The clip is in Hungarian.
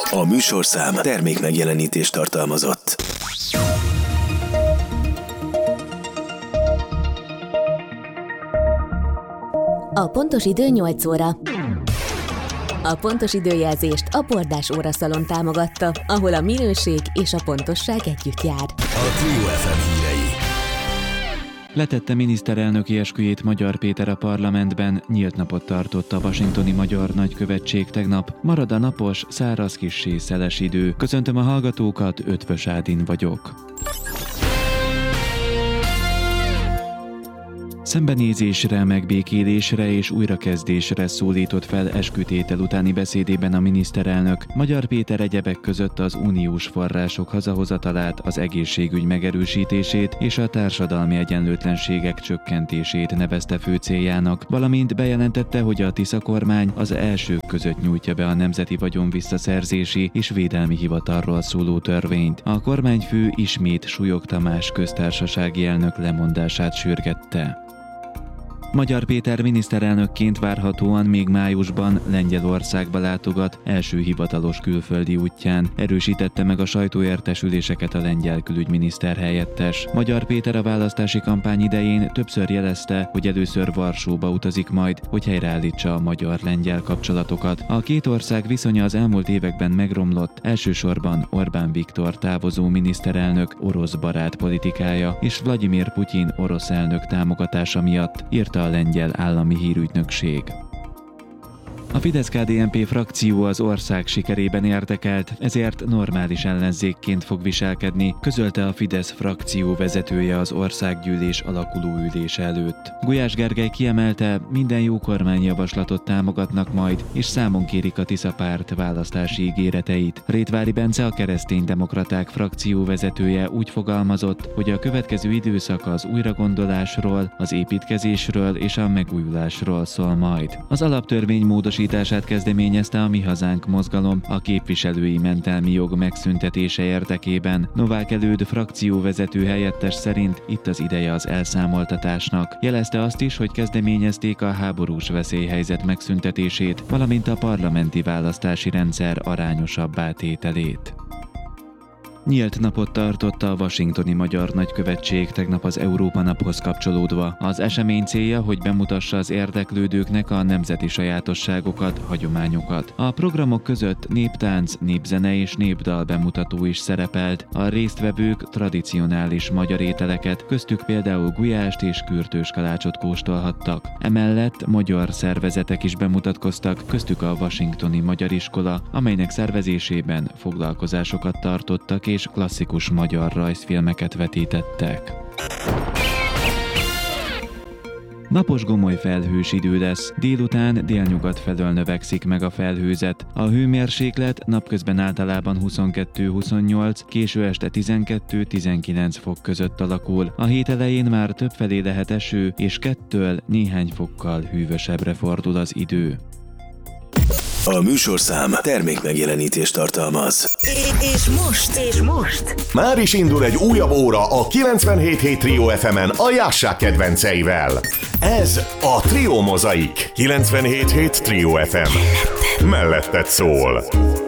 A műsorszám termék megjelenítést tartalmazott. A pontos idő 8 óra. A pontos időjelzést a Bordás óraszalon támogatta, ahol a minőség és a pontosság együtt jár. A Trio FM hírei. Letette miniszterelnöki esküjét Magyar Péter a parlamentben, nyílt napot tartott a washingtoni Magyar Nagykövetség tegnap. Marad a napos, száraz kissé szeles idő. Köszöntöm a hallgatókat, Ötvös Ádin vagyok. Szembenézésre, megbékélésre és újrakezdésre szólított fel eskütétel utáni beszédében a miniszterelnök. Magyar Péter egyebek között az uniós források hazahozatalát, az egészségügy megerősítését és a társadalmi egyenlőtlenségek csökkentését nevezte fő céljának, valamint bejelentette, hogy a Tisza kormány az elsők között nyújtja be a Nemzeti Vagyon Visszaszerzési és Védelmi Hivatalról szóló törvényt. A kormányfő ismét Súlyog Tamás köztársasági elnök lemondását sürgette. Magyar Péter miniszterelnökként várhatóan még májusban Lengyelországba látogat első hivatalos külföldi útján. Erősítette meg a sajtóértesüléseket a lengyel külügyminiszter helyettes. Magyar Péter a választási kampány idején többször jelezte, hogy először Varsóba utazik majd, hogy helyreállítsa a magyar-lengyel kapcsolatokat. A két ország viszonya az elmúlt években megromlott, elsősorban Orbán Viktor távozó miniszterelnök orosz barát politikája és Vladimir Putyin orosz elnök támogatása miatt, írta a lengyel állami hírügynökség. A Fidesz-KDNP frakció az ország sikerében érdekelt, ezért normális ellenzékként fog viselkedni, közölte a Fidesz frakció vezetője az országgyűlés alakuló ülése előtt. Gulyás Gergely kiemelte, minden jó kormányjavaslatot támogatnak majd, és számon kérik a Tisza párt választási ígéreteit. Rétvári Bence, a Kereszténydemokraták frakció vezetője úgy fogalmazott, hogy a következő időszak az újragondolásról, az építkezésről és a megújulásról szól majd. Az alaptörvény módosítását kezdeményezte a Mi Hazánk mozgalom a képviselői mentelmi jog megszüntetése érdekében. Novák Előd frakcióvezető helyettes szerint itt az ideje az elszámoltatásnak. Jelezte azt is, hogy kezdeményezték a háborús veszélyhelyzet megszüntetését, valamint a parlamenti választási rendszer arányosabbá tételét. Nyílt napot tartott a washingtoni Magyar Nagykövetség tegnap az Európa Naphoz kapcsolódva. Az esemény célja, hogy bemutassa az érdeklődőknek a nemzeti sajátosságokat, hagyományokat. A programok között néptánc, népzene és népdal bemutató is szerepelt. A résztvevők tradicionális magyar ételeket, köztük például gulyást és kürtős kalácsot kóstolhattak. Emellett magyar szervezetek is bemutatkoztak, köztük a Washingtoni Magyar Iskola, amelynek szervezésében foglalkozásokat tartottak és klasszikus magyar rajzfilmeket vetítettek. Napos gomoly felhős idő lesz, délután délnyugat felől növekszik meg a felhőzet. A hőmérséklet napközben általában 22-28, késő este 12-19 fok között alakul. A hét elején már többfelé lehet eső, és 2-től néhány fokkal hűvösebbre fordul az idő. A műsorszám termék megjelenítést tartalmaz. És most! Már is indul egy újabb óra a 97.7 Trio FM-en a Jássák kedvenceivel. Ez a Trio Mozaik. 97.7 Trio FM. Melletted szól.